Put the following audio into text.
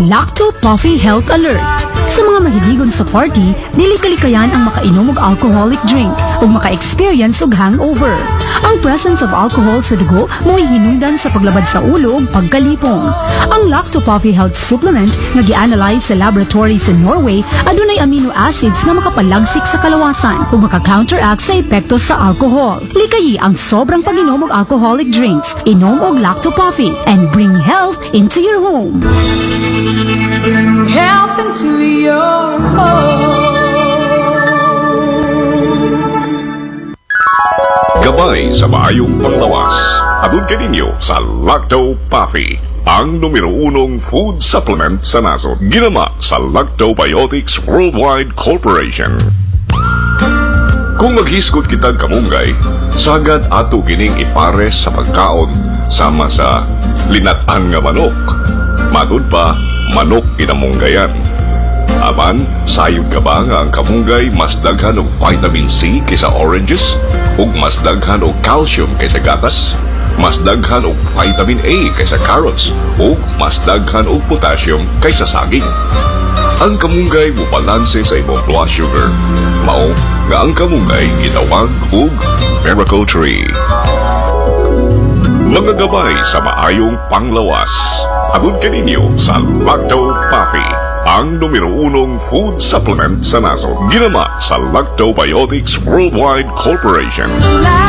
Lacto Puffy Health Alert. Sa mga mahiligon sa party, dili kalikayan ang makainom og alcoholic drink ug maka-experience og hangover. Ang presence of alcohol sa dugo mo'y hinungdan sa paglabad sa ulo ug pagkalipong. Ang Lacto Puffy Health Supplement nga gi-analyze sa laboratory sa Norway adunay amino acids na makapalagsik sa kalawasan ug maka-counteract sa epekto sa alcohol. Likayi ang sobrang pag-inom og alcoholic drinks. Inom og Lacto Puffy and bring health into your home. Bring health into your home. Gabay sa maayong panglawas. Atun kaninyo sa Lacto Puffy, ang numero 1 food supplement sa nasod. Ginama sa Lactobiotics Worldwide Corporation. Kung maghisgot kitang kamunggay, sagad ato kining ipares sa pagkaon sama sa linatan nga manok. Matud pa, manok inamunggayan. Aman, sayod ka ba nga ang kamunggay mas daghan og vitamin C kaysa oranges? Ug mas daghan og calcium kaysa gatas? Mas daghan og vitamin A kaysa carrots? Ug mas daghan og potassium kaysa saging? Ang kamunggay mubalanse sa imong blood sugar. Mao nga ang kamunggay gitawag og miracle tree. Mga gabay sa maayong panglawas. Atun kaninyo sa Lacto Puffy, ang numero 1 food supplement sa nasod. Ginama sa Lactobiotics Worldwide Corporation.